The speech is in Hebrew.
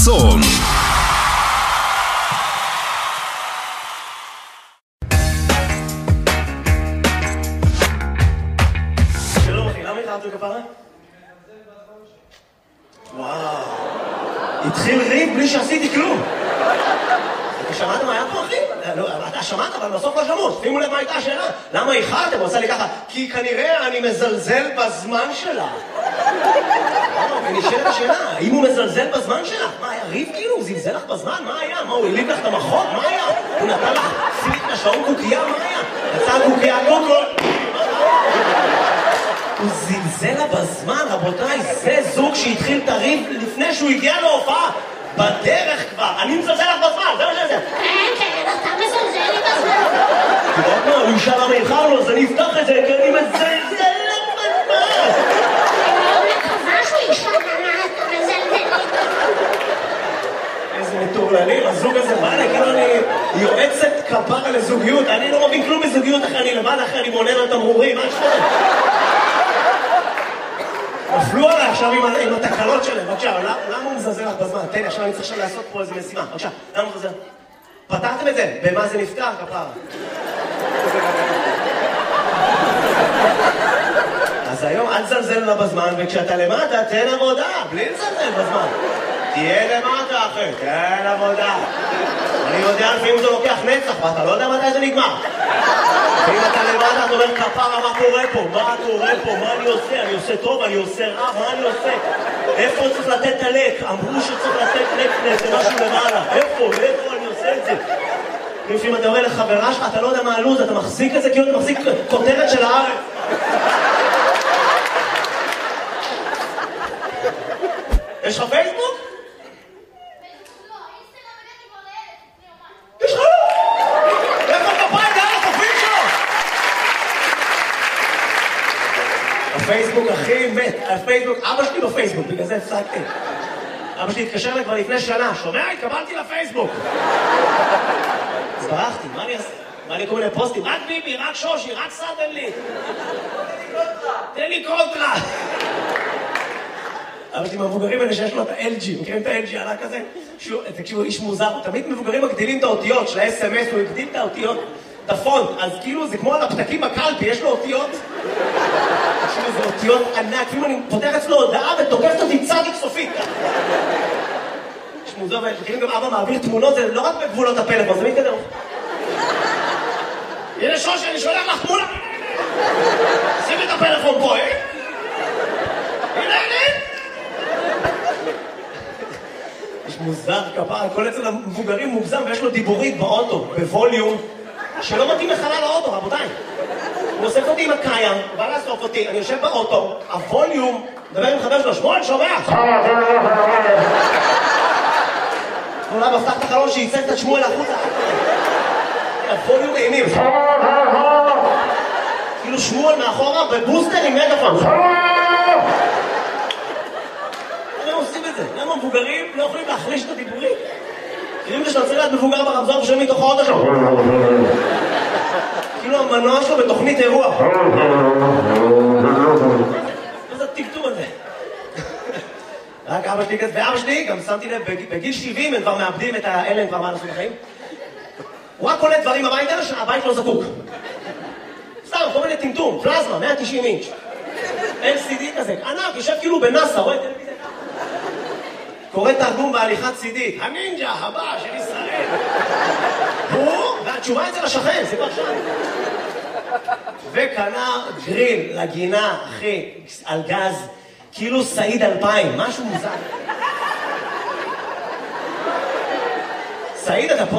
חסון. שלום אחי, למה איחרת לכפרה? וואו, התחיל ריב בלי שעשיתי כלום. אתה שמעת מה היה פה אחי? אתה שמעת אבל בסוף לא שמעו. שימו לב מה הייתה השאלה. למה איחרתם? הוא עושה לי ככה, כי כנראה אני מזלזל בזמן שלה. ונשאלת השאלה, האם הוא מזלזל בזמן שלה? מה היה ריב כאילו? הוא זלזל לך בזמן? מה היה? מה, הוא הליב לך את המחוק? מה היה? הוא נתן לך פליק לשעון קוקייה? מה היה? יצא קוקייה קוקול? הוא זלזל לה בזמן, רבותיי, זה זוג שהתחיל את הריב לפני שהוא הגיע להופעה. בדרך כבר, אני מזלזל לך בזמן, זה מה שזה. כן, אתה מזלזל לי בזמן. אתה יודעת מה, הוא ישאל למה איחרנו, אז אני אפתח את זה, כי אני מזלזל לך בזמן. אני מקווה שהוא ישאל למה אתה מזלזל לי בזמן. איזה מטורללים, הזוג הזה בא לי, כאילו אני יועצת כפרה לזוגיות, אני לא מבין כלום בזוגיות אחרי אני לבד, אחרי אני מונן על תמרורים, מה שפה? נפלו עליי עכשיו עם התקלות שלהם, בבקשה, למה הוא מזלזל לך בזמן? תן לי, עכשיו אני צריך לעשות פה איזה משימה, בבקשה, למה הוא מזלזל? פתרתם את זה? במה זה נפתר, כפרה? אז היום אל תזלזל לה בזמן, וכשאתה למטה, תן עבודה, בלי לזלזל בזמן. תהיה למטה, אחי, תן עבודה. אני יודע לפעמים זה לוקח נצח, ואתה לא יודע מתי זה נגמר. ואם אתה למטה, אתה אומר, כפרה, מה קורה פה? מה קורה פה? מה אני עושה? אני עושה טוב? אני עושה רע? מה אני עושה? איפה צריך לתת את הלק? אמרו שצריך לתת לק למשהו למעלה. איפה אני עושה את זה? אם אתה אומר לחברה שלך, אתה לא יודע מה הלוז, אתה מחזיק את זה כאילו אתה מחזיק כותרת של הארץ. יש לך פייסבוק? יש לך? איפה כפיים? לאן החופים שלו? הפייסבוק הכי מת, הפייסבוק, אבא שלי בפייסבוק, בגלל זה הפסקתי. אבא שלי התקשר לי כבר לפני שנה, שומע? התקבלתי לפייסבוק. אז ברחתי, מה אני אעשה? מה לי כל מיני פוסטים? רק ביבי, רק שושי, רק סאדן לי. תן לי קונטרה. אבא שלי מהמבוגרים האלה שיש לו את ה-LG, מכירים את ה-LG עלה כזה? תקשיבו, איש מוזר, תמיד מבוגרים מגדילים את האותיות של ה-SMS, הוא הגדיל את האותיות, את הפונט, אז כאילו זה כמו על הפתקים בקלפי, יש לו אותיות. תקשיבו, זה אותיות ענק, כאילו אני פותח אצלו הודעה ותוקפת אותי צדיק סופית. איש מוזר, וכאילו גם אבא מעביר תמונות, זה לא רק בגבולות הפלאפון, זה מתקדם. הנה שושי, אני שולח לך תמונה. שימי את הפלאפון פה, אה? הנה. יש מוזר כפרה, כל אצל המבוגרים מוגזם ויש לו דיבורית באוטו, בווליום, שלא מתאים לחלל האוטו, רבותיי. הוא אוסף אותי עם הקאיה, הוא בא לאסוף אותי, אני יושב באוטו, הווליום, מדבר עם חבר שלו, שמואל, שומע? אולי מפתח את החלון שייצג את שמואל החוצה. הווליום אימים. כאילו שמואל מאחורה בבוסטר עם מגפון. למה עושים את זה? למה מבוגרים לא יכולים להחליש את הדיבורים? כאילו שאתה צריך להיות מבוגר ברמזור ושומעים מתוך האוטו שלו. כאילו המנוע שלו בתוכנית אירוע. מה זה הטקטום הזה? רק אבא שלי כזה, ואבא שלי גם שמתי לב, בגיל 70 הם כבר מאבדים את האלה, הם כבר מה לעשות בחיים. הוא רק קולט דברים הביתה שהבית לא זקוק. סתם, כל מיני טמטום, פלזמה, 190 אינץ'. LCD כזה, ענק, יושב כאילו בנאסא, רואה טלוויזיה. קורא תרגום בהליכת צידית, הנינג'ה הבא של ישראל. הוא, והתשובה אצל השכן, זה כבר שם. וקנה גריל לגינה, אחי, על גז, כאילו סעיד 2000, משהו מוזר. סעיד, אתה פה?